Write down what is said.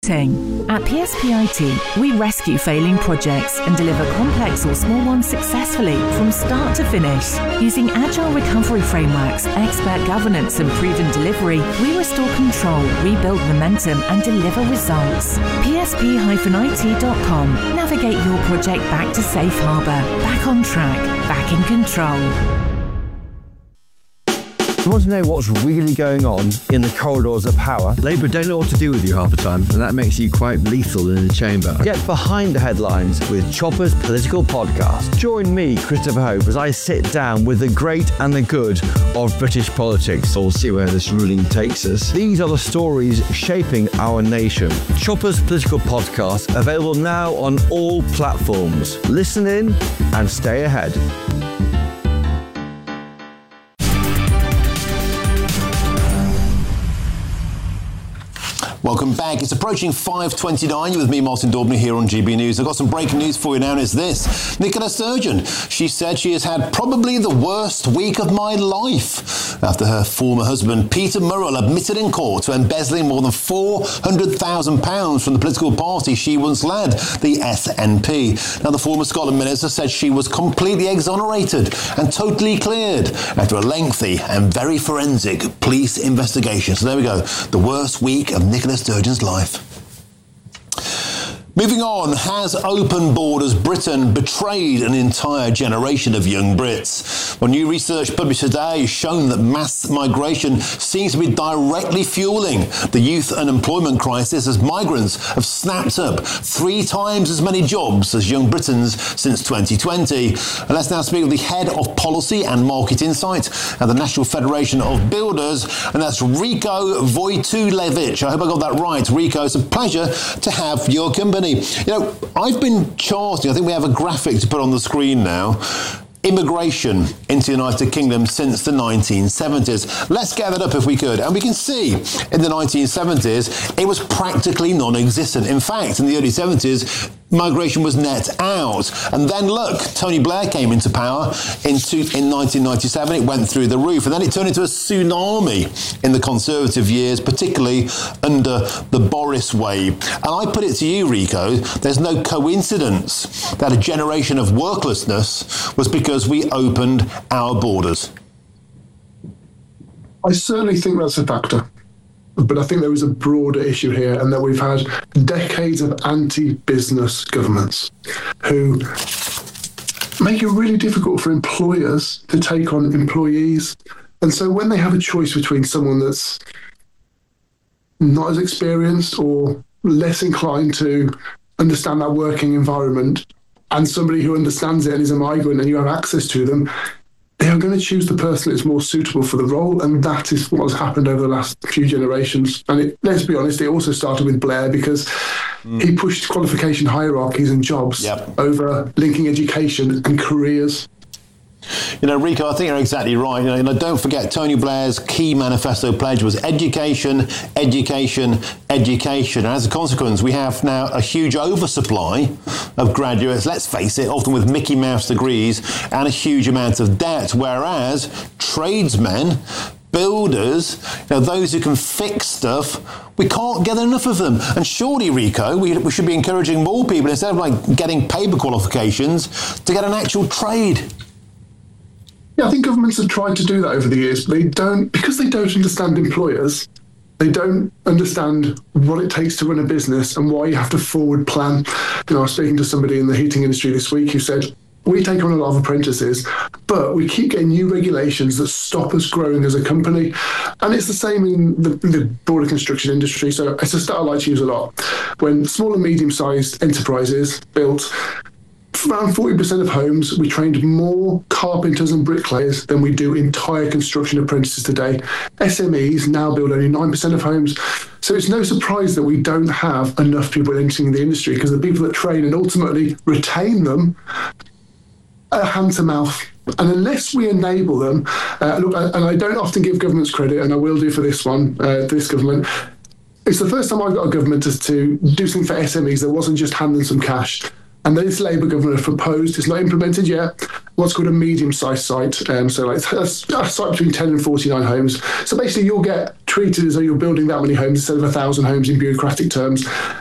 marketing. At PSPIT, we rescue failing projects and deliver complex or small ones successfully from start to finish. Using agile recovery frameworks, expert governance and proven delivery, we restore control, rebuild momentum and deliver results. PSP-IT.com. Navigate your project back to safe harbour, back on track, back in control. You want to know what's really going on in the corridors of power? Labour don't know what to do with you half the time, and that makes you quite lethal in the chamber. Get behind the headlines with Chopper's Political Podcast. Join me, Christopher Hope, as I sit down with the great and the good of British politics. We'll see where this ruling takes us. These are the stories shaping our nation. Chopper's Political Podcast, available now on all platforms. Listen in and stay ahead. Welcome back. It's approaching 5:29. You're with me, Martin Daubney, here on GB News. I've got some breaking news for you now, and it's this. Nicola Sturgeon. She said she has had probably the worst week of my life after her former husband, Peter Murrell, admitted in court to embezzling more than £400,000 from the political party she once led, the SNP. Now, the former Scotland minister said she was completely exonerated and totally cleared after a lengthy and very forensic police investigation. So there we go. The worst week of Nicola Sturgeon's life. Moving on, has open borders Britain betrayed an entire generation of young Brits? Well, new research published today has shown that mass migration seems to be directly fueling the youth unemployment crisis, as migrants have snapped up 3 times as many jobs as young Britons since 2020. And let's now speak with the head of policy and market insight at the National Federation of Builders, and that's Rico Wojtulewicz. I hope I got that right. Rico, it's a pleasure to have your company. You know, I've been charting, I think we have a graphic to put on the screen now, immigration into the United Kingdom since the 1970s. Let's get that up if we could. And we can see in the 1970s, it was practically non-existent. In fact, in the early 70s, migration was net out. And then look, Tony Blair came into power in 1997. It went through the roof. And then it turned into a tsunami in the Conservative years, particularly under the Boris wave. And I put it to you, Rico, there's no coincidence that a generation of worklessness was because we opened our borders. I certainly think that's a factor. But I think there is a broader issue here, and that we've had decades of anti-business governments who make it really difficult for employers to take on employees. And so when they have a choice between someone that's not as experienced or less inclined to understand that working environment and somebody who understands it and is a migrant and you have access to them, they are going to choose the person that's more suitable for the role, and that is what has happened over the last few generations. And let's be honest, it also started with Blair because he pushed qualification hierarchies and jobs over linking education and careers. You know, Rico, I think you're exactly right. You know, don't forget, Tony Blair's key manifesto pledge was education, education, education. And as a consequence, we have now a huge oversupply of graduates, let's face it, often with Mickey Mouse degrees and a huge amount of debt, whereas tradesmen, builders, you know, those who can fix stuff, we can't get enough of them. And surely, Rico, we should be encouraging more people, instead of like getting paper qualifications, to get an actual trade. Yeah, I think governments have tried to do that over the years, but because they don't understand employers, they don't understand what it takes to run a business and why you have to forward plan. You know, I was speaking to somebody in the heating industry this week who said, we take on a lot of apprentices, but we keep getting new regulations that stop us growing as a company. And it's the same in the broader construction industry. So it's a stat I like to use a lot. When small and medium-sized enterprises built around 40% of homes, we trained more carpenters and bricklayers than we do entire construction apprentices today. SMEs now build only 9% of homes. So it's no surprise that we don't have enough people entering the industry, because the people that train and ultimately retain them are hand to mouth. And unless we enable them, look, and I don't often give governments credit, and I will do for this one, this government, it's the first time I've got a government to do something for SMEs that wasn't just hand them some cash. And this Labour government have proposed, it's not implemented yet, what's called a medium-sized site. So like a site between 10 and 49 homes. So basically you'll get treated as though you're building that many homes instead of 1,000 homes in bureaucratic terms.